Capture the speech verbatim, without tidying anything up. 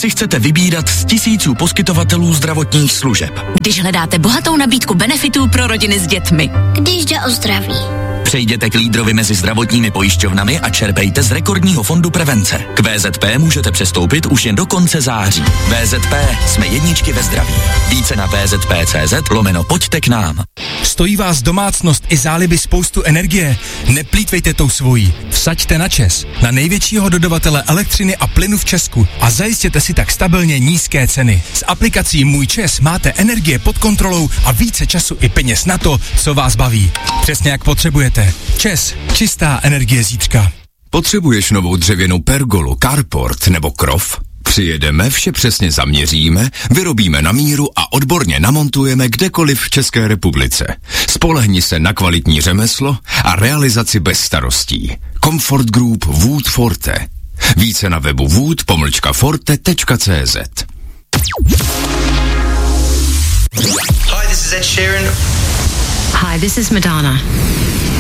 si chcete vybírat z tisíců poskytovatelů zdravotních služeb. Když hledáte bohatou nabídku benefitů pro rodiny s dětmi. Když jde o zdraví. Přejděte k lídrovi mezi zdravotními pojišťovnami a čerpejte z rekordního fondu prevence. K V Z P můžete přestoupit už jen do konce září. V Z P, jsme jedničky ve zdraví. Více na vzp.cz lomeno pojďte k nám. Stojí vás domácnost i záliby spoustu energie? Neplýtvejte tou svojí. Vsaďte na ČEZ, na největšího dodavatele elektřiny a plynu v Česku a zajistěte si tak stabilně nízké ceny. S aplikací Můj ČEZ máte energie pod kontrolou a více času i peněz na to, co vás baví. Přesně jak potřebujete. ČEZ, čistá energie zítřka. Potřebuješ novou dřevěnou pergolu, carport nebo krov? Přijedeme, vše přesně zaměříme, vyrobíme na míru a odborně namontujeme kdekoliv v České republice. Spolehni se na kvalitní řemeslo a realizaci bez starostí. Comfort Group Wood Forte. Více na webu wood pomlčka forte tečka cé zet. Hi, this is Ed Sheeran. Hi, this is Madonna.